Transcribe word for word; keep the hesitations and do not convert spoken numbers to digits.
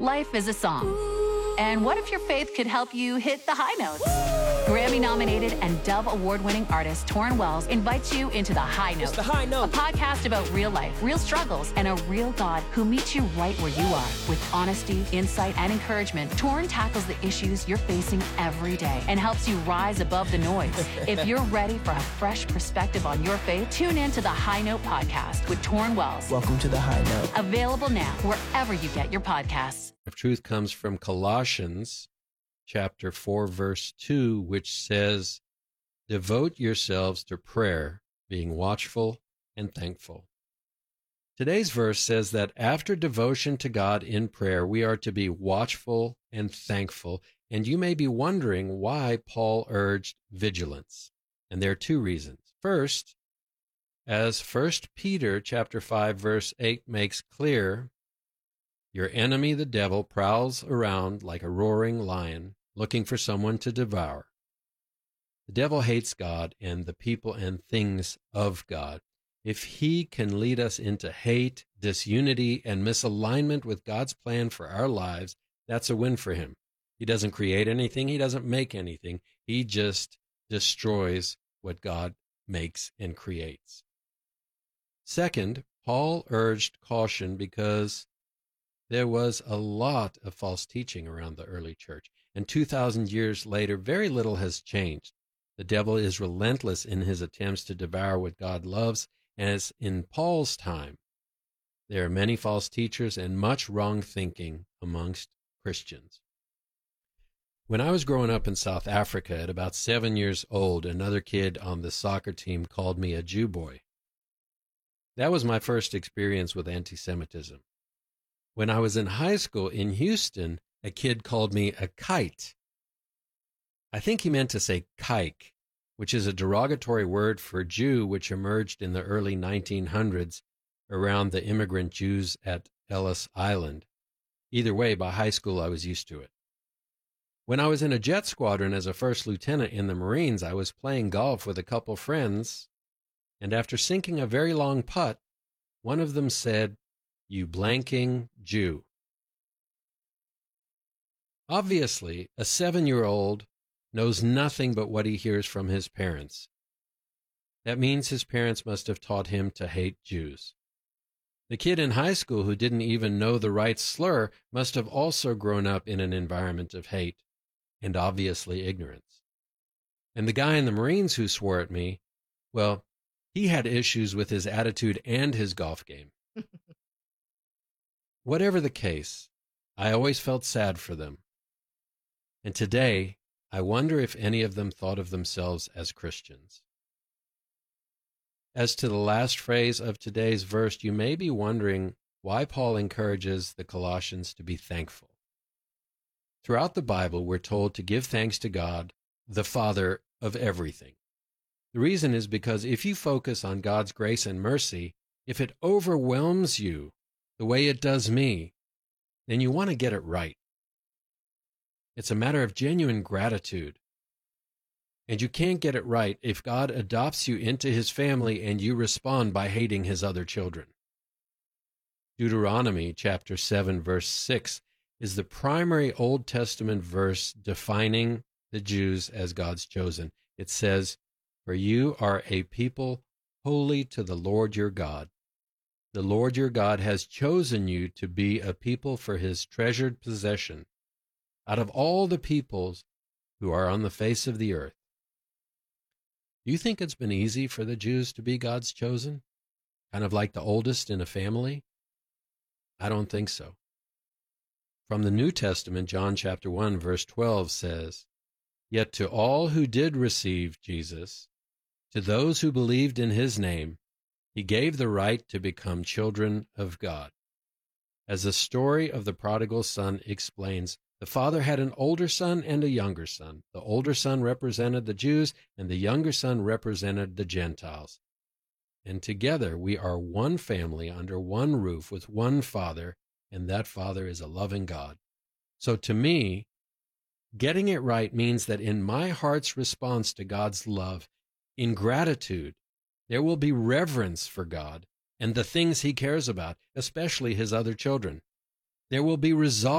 Life is a song. And what if your faith could help you hit the high notes? Grammy-nominated and Dove Award-winning artist Torrin Wells invites you into The High Note. It's The High Note. A podcast about real life, real struggles, and a real God who meets you right where you are. With honesty, insight, and encouragement, Torrin tackles the issues you're facing every day and helps you rise above the noise. If you're ready for a fresh perspective on your faith, tune in to The High Note podcast with Torrin Wells. Welcome to The High Note. Available now wherever you get your podcasts. Of truth comes from Colossians chapter four, verse two, which says, "Devote yourselves to prayer, being watchful and thankful." Today's verse says that after devotion to God in prayer, we are to be watchful and thankful. And you may be wondering why Paul urged vigilance. And there are two reasons. First, as First Peter chapter five, verse eight makes clear, your enemy, the devil, prowls around like a roaring lion, looking for someone to devour. The devil hates God and the people and things of God. If he can lead us into hate, disunity, and misalignment with God's plan for our lives, that's a win for him. He doesn't create anything. He doesn't make anything. He just destroys what God makes and creates. Second, Paul urged caution because there was a lot of false teaching around the early church, and two thousand years later, very little has changed. The devil is relentless in his attempts to devour what God loves, as in Paul's time, there are many false teachers and much wrong thinking amongst Christians. When I was growing up in South Africa at about seven years old, another kid on the soccer team called me a Jew boy. That was my first experience with anti-Semitism. When I was in high school in Houston, a kid called me a kite. I think he meant to say kike, which is a derogatory word for Jew, which emerged in the early nineteen hundreds around the immigrant Jews at Ellis Island. Either way, by high school, I was used to it. When I was in a jet squadron as a first lieutenant in the Marines, I was playing golf with a couple friends, and after sinking a very long putt, one of them said, "You blanking Jew." Obviously, a seven-year-old knows nothing but what he hears from his parents. That means his parents must have taught him to hate Jews. The kid in high school who didn't even know the right slur must have also grown up in an environment of hate and obviously ignorance. And the guy in the Marines who swore at me, well, he had issues with his attitude and his golf game. Whatever the case, I always felt sad for them. And today, I wonder if any of them thought of themselves as Christians. As to the last phrase of today's verse, you may be wondering why Paul encourages the Colossians to be thankful. Throughout the Bible, we're told to give thanks to God, the Father of everything. The reason is because if you focus on God's grace and mercy, if it overwhelms you the way it does me, then you want to get it right. It's a matter of genuine gratitude. And you can't get it right if God adopts you into his family and you respond by hating his other children. Deuteronomy chapter seven, verse six is the primary Old Testament verse defining the Jews as God's chosen. It says, "For you are a people holy to the Lord your God. The Lord your God has chosen you to be a people for his treasured possession out of all the peoples who are on the face of the earth." Do you think it's been easy for the Jews to be God's chosen? Kind of like the oldest in a family? I don't think so. From the New Testament, John chapter one, verse twelve says, "Yet to all who did receive Jesus, to those who believed in his name, he gave the right to become children of God." As the story of the prodigal son explains, the father had an older son and a younger son. The older son represented the Jews, and the younger son represented the Gentiles. And together we are one family under one roof with one Father, and that Father is a loving God. So to me, getting it right means that in my heart's response to God's love, in gratitude, there will be reverence for God and the things he cares about, especially his other children. There will be resolve